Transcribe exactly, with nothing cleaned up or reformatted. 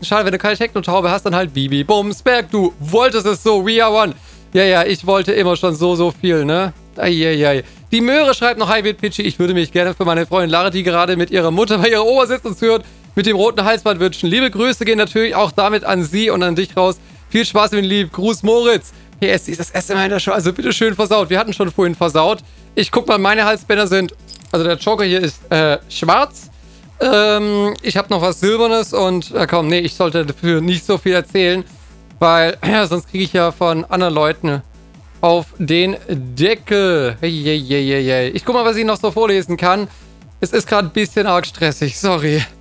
Schade, wenn du keine Techno-Taube hast, dann halt Bibi Bumsberg. Du wolltest es so, we are one. Ja, ja, ich wollte immer schon so, so viel, ne? Eieiei. Die Möhre schreibt noch, hi, Wild Pitchy, ich würde mich gerne für meine Freundin Lara, die gerade mit ihrer Mutter bei ihrer Oma sitzt und zuhört, mit dem roten Halsband wünschen. Liebe Grüße gehen natürlich auch damit an sie und an dich raus. Viel Spaß mit dem Lieb. Gruß Moritz. P S, ist das erste Mal in der Show, also bitte schön versaut. Wir hatten schon vorhin versaut. Ich guck mal, meine Halsbänder sind, also der Joker hier ist äh, schwarz. Ähm, ich habe noch was Silbernes und, äh, komm, nee, ich sollte dafür nicht so viel erzählen, weil ja, sonst kriege ich ja von anderen Leuten auf den Deckel. Hey, hey, hey, hey, hey. Ich guck mal, was ich noch so vorlesen kann. Es ist gerade ein bisschen arg stressig, sorry.